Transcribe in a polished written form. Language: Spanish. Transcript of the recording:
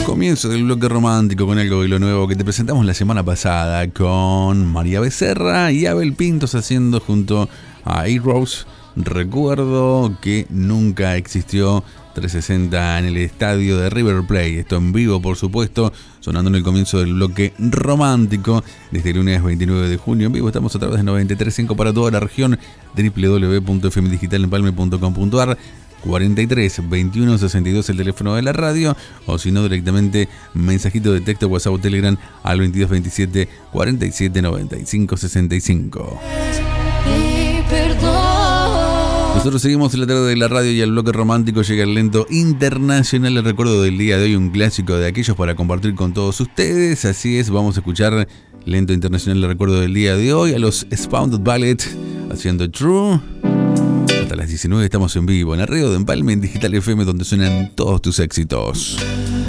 Comienzo del bloque romántico con algo de lo nuevo que te presentamos la semana pasada con María Becerra y Abel Pintos haciendo junto a A-Rose Recuerdo que nunca existió 360 en el estadio de River Plate. Esto en vivo, por supuesto, sonando en el comienzo del bloque romántico desde el lunes 29 de junio. En vivo estamos a través de 93.5 para toda la región, www.fmdigitalenpalme.com.ar, 43 21 62 el teléfono de la radio, o si no directamente mensajito de texto, WhatsApp o Telegram al 22 27 47 95 65. Nosotros seguimos en la tarde de la radio y al bloque romántico llega el lento internacional. El recuerdo del día de hoy, un clásico de aquellos para compartir con todos ustedes. Así es, vamos a escuchar lento internacional el recuerdo del día de hoy a los Spawned Ballet haciendo True. Hasta las 19 estamos en vivo en la radio de Empalme en Digital FM, donde suenan todos tus éxitos.